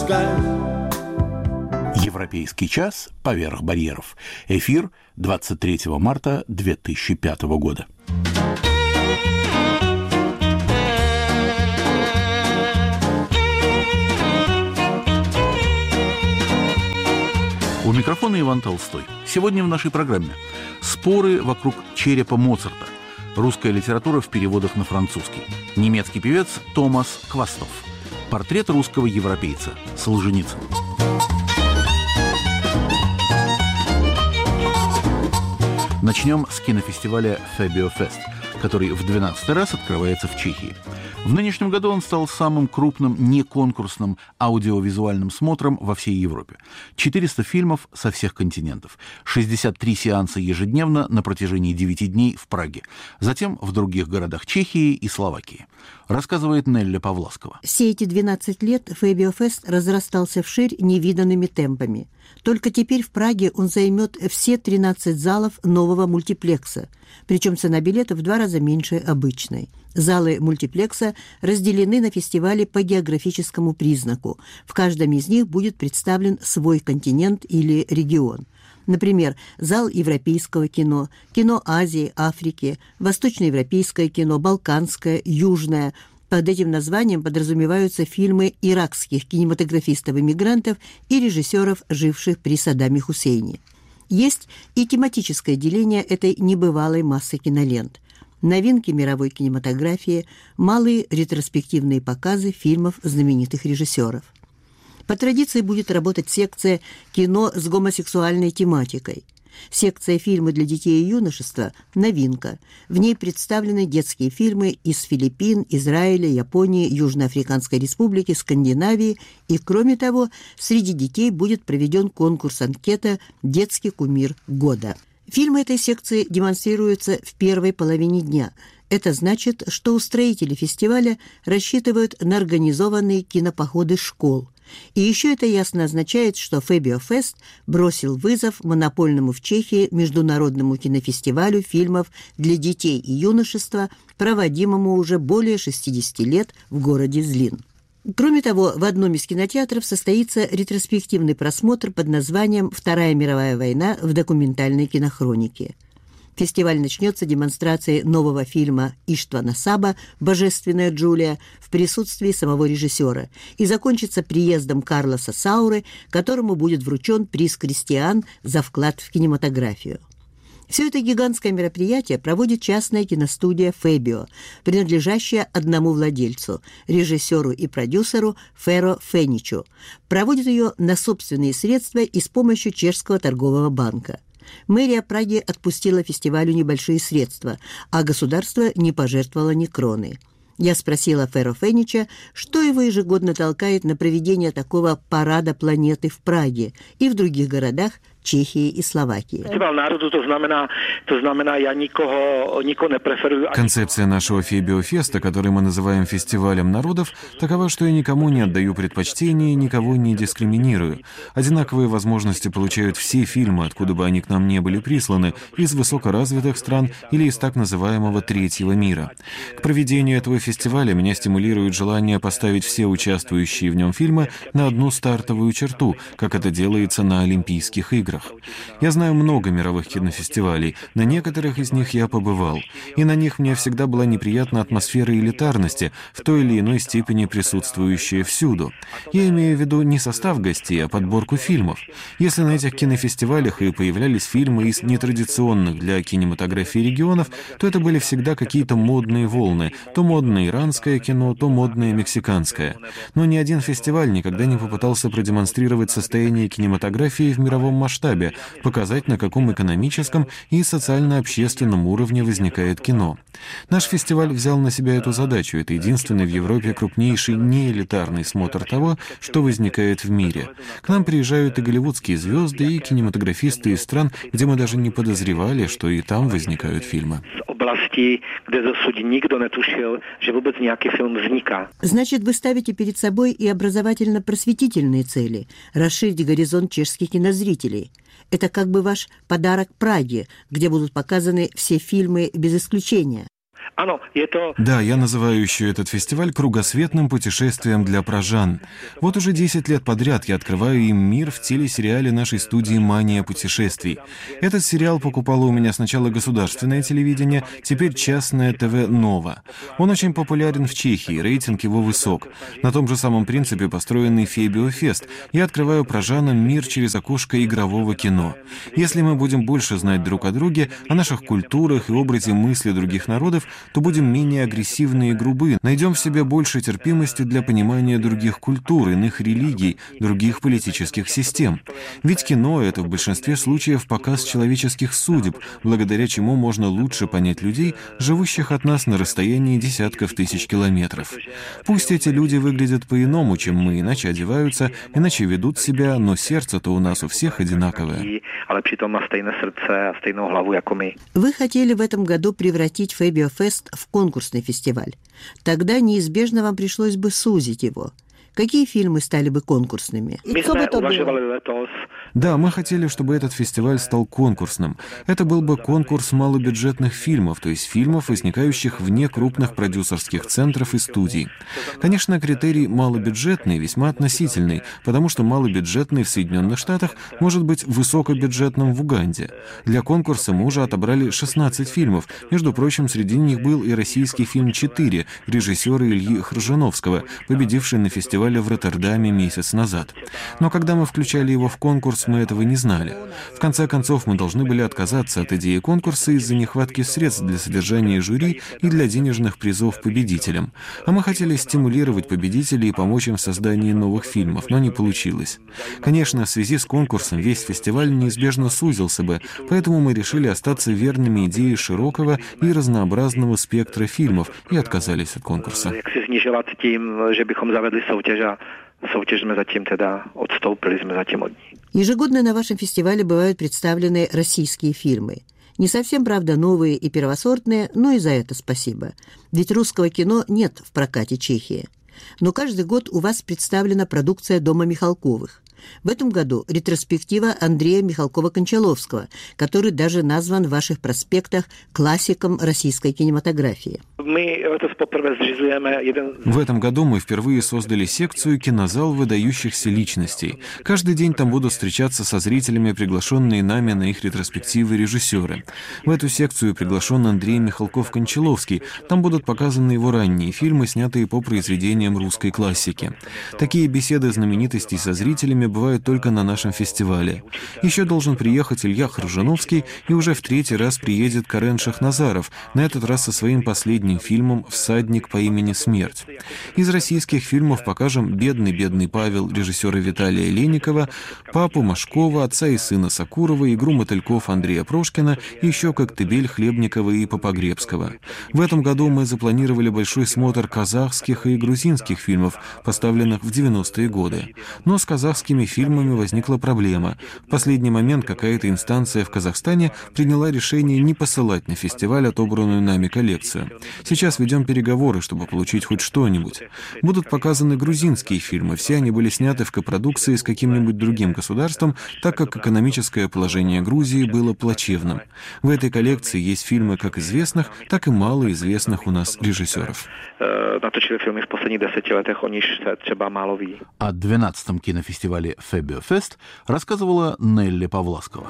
Европейский час поверх барьеров. Эфир 23 марта 2005 года. У микрофона Иван Толстой. Сегодня в нашей программе споры вокруг черепа Моцарта. Русская литература в переводах на французский. Немецкий певец Томас Квастов. Портрет русского европейца Солженицын. Начнем с кинофестиваля «Фебиофест», который в 12-й раз открывается в Чехии. В нынешнем году он стал самым крупным неконкурсным аудиовизуальным смотром во всей Европе. 400 фильмов со всех континентов, 63 сеанса ежедневно на протяжении 9 дней в Праге, затем в других городах Чехии и Словакии. Рассказывает Нелли Павласкова. Все эти 12 лет Фебиофест разрастался вширь невиданными темпами. Только теперь в Праге он займет все 13 залов нового мультиплекса, причем цена билета в 2 раза меньше обычной. Залы мультиплекса разделены на фестивали по географическому признаку. В каждом из них будет представлен свой континент или регион. Например, зал европейского кино, кино Азии, Африки, восточноевропейское кино, балканское, южное. Под этим названием подразумеваются фильмы иракских кинематографистов-эмигрантов и режиссеров, живших при Саддаме Хусейне. Есть и тематическое деление этой небывалой массы кинолент. Новинки мировой кинематографии, малые ретроспективные показы фильмов знаменитых режиссеров. По традиции будет работать секция «Кино с гомосексуальной тематикой». Секция «Фильмы для детей и юношества» – новинка. В ней представлены детские фильмы из Филиппин, Израиля, Японии, Южноафриканской Республики, Скандинавии. И, кроме того, среди детей будет проведен конкурс-анкета «Детский кумир года». Фильмы этой секции демонстрируются в первой половине дня. Это значит, что устроители фестиваля рассчитывают на организованные кинопоходы школ. И еще это ясно означает, что Фебиофест бросил вызов монопольному в Чехии международному кинофестивалю фильмов для детей и юношества, проводимому уже более 60 лет в городе Злин. Кроме того, в одном из кинотеатров состоится ретроспективный просмотр под названием «Вторая мировая война в документальной кинохронике». Фестиваль начнется демонстрацией нового фильма Иштвана Саба «Божественная Джулия» в присутствии самого режиссера и закончится приездом Карлоса Сауры, которому будет вручен приз «Кристиан» за вклад в кинематографию. Все это гигантское мероприятие проводит частная киностудия «Фебио», принадлежащая одному владельцу, режиссеру и продюсеру Феро Феничу. Проводит ее на собственные средства и с помощью Чешского торгового банка. Мэрия Праги отпустила фестивалю небольшие средства, а государство не пожертвовало ни кроны. Я спросила Феро Фенича, что его ежегодно толкает на проведение такого парада планеты в Праге и в других городах Чехии и Словакии. Концепция нашего Фебиофеста, который мы называем фестивалем народов, такова, что я никому не отдаю предпочтение и никого не дискриминирую. Одинаковые возможности получают все фильмы, откуда бы они к нам не были присланы, из высокоразвитых стран или из так называемого третьего мира. К проведению этого фестиваля меня стимулирует желание поставить все участвующие в нем фильмы на одну стартовую черту, как это делается на Олимпийских играх. Я знаю много мировых кинофестивалей, на некоторых из них я побывал, и на них мне всегда была неприятна атмосфера элитарности, в той или иной степени присутствующая всюду. Я имею в виду не состав гостей, а подборку фильмов. Если на этих кинофестивалях и появлялись фильмы из нетрадиционных для кинематографии регионов, то это были всегда какие-то модные волны, то модное иранское кино, то модное мексиканское. Но ни один фестиваль никогда не попытался продемонстрировать состояние кинематографии в мировом масштабе, показать, на каком экономическом и социально-общественном уровне возникает кино. Наш фестиваль взял на себя эту задачу. Это единственный в Европе крупнейший неэлитарный смотр того, что возникает в мире. К нам приезжают и голливудские звезды, и кинематографисты из стран, где мы даже не подозревали, что и там возникают фильмы. Значит, вы ставите перед собой и образовательно-просветительные цели – расширить горизонт чешских кинозрителей. Это как бы ваш подарок Праге, где будут показаны все фильмы без исключения. Да, я называю еще этот фестиваль кругосветным путешествием для пражан. Вот уже 10 лет подряд я открываю им мир в телесериале нашей студии «Мания путешествий». Этот сериал покупало у меня сначала государственное телевидение, теперь частное ТВ «Нова». Он очень популярен в Чехии, рейтинг его высок. На том же самом принципе построенный Фебиофест. Я открываю пражанам мир через окошко игрового кино. Если мы будем больше знать друг о друге, о наших культурах и образе мысли других народов, то будем менее агрессивны и грубы, найдем в себе больше терпимости для понимания других культур, иных религий, других политических систем. Ведь кино — это в большинстве случаев показ человеческих судеб, благодаря чему можно лучше понять людей, живущих от нас на расстоянии десятков тысяч километров. Пусть эти люди выглядят по-иному, чем мы, иначе одеваются, иначе ведут себя, но сердце-то у нас у всех одинаковое. Вы хотели в этом году превратить Фебиофест в конкурсный фестиваль. Тогда неизбежно вам пришлось бы сузить его. Какие фильмы стали бы конкурсными? И кто бы то было? Да, мы хотели, чтобы этот фестиваль стал конкурсным. Это был бы конкурс малобюджетных фильмов, то есть фильмов, возникающих вне крупных продюсерских центров и студий. Конечно, критерий «малобюджетный» весьма относительный, потому что малобюджетный в Соединенных Штатах может быть высокобюджетным в Уганде. Для конкурса мы уже отобрали 16 фильмов. Между прочим, среди них был и российский фильм «4» режиссера Ильи Хржановского, победивший на фестивале в Роттердаме месяц назад. Но когда мы включали его в конкурс, мы этого не знали. В конце концов, мы должны были отказаться от идеи конкурса из-за нехватки средств для содержания жюри и для денежных призов победителям. А мы хотели стимулировать победителей и помочь им в создании новых фильмов, но не получилось. Конечно, в связи с конкурсом весь фестиваль неизбежно сузился бы, поэтому мы решили остаться верными идее широкого и разнообразного спектра фильмов и отказались от конкурса. Ежегодно на вашем фестивале бывают представлены российские фильмы. Не совсем, правда, новые и первосортные, но и за это спасибо. Ведь русского кино нет в прокате Чехии. Но каждый год у вас представлена продукция Дома Михалковых. В этом году ретроспектива Андрея Михалкова-Кончаловского, который даже назван в ваших проспектах классиком российской кинематографии. В этом году мы впервые создали секцию «Кинозал выдающихся личностей». Каждый день там будут встречаться со зрителями, приглашенные нами на их ретроспективы режиссеры. В эту секцию приглашен Андрей Михалков-Кончаловский. Там будут показаны его ранние фильмы, снятые по произведениям русской классики. Такие беседы знаменитостей со зрителями бывают только на нашем фестивале. Еще должен приехать Илья Хржановский, и уже в 3-й раз приедет Карен Шахназаров, на этот раз со своим последним фильмом «Всадник по имени Смерть». Из российских фильмов покажем «Бедный Павел» режиссера Виталия Леникова, «Папу» Машкова, «Отца и сына» Сакурова, «Игру мотыльков» Андрея Прошкина и еще «Коктебель» Хлебникова и Попогребского. В этом году мы запланировали большой смотр казахских и грузинских фильмов, поставленных в 90-е годы. Но с казахскими фильмами возникла проблема. В последний момент какая-то инстанция в Казахстане приняла решение не посылать на фестиваль отобранную нами коллекцию. Сейчас ведем переговоры, чтобы получить хоть что-нибудь. Будут показаны грузинские фильмы. Все они были сняты в копродукции с каким-нибудь другим государством, так как экономическое положение Грузии было плачевным. В этой коллекции есть фильмы как известных, так и малоизвестных у нас режиссеров. О 12-м кинофестивале «Фебиофест» рассказывала Нелли Павласкова.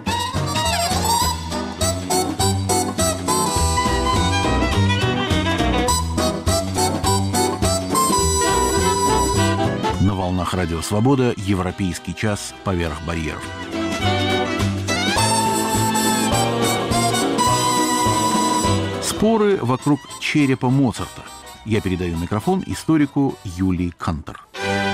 На волнах Радио Свобода «Европейский час. Поверх барьеров». Споры вокруг черепа Моцарта. Я передаю микрофон историку Юлии Кантер.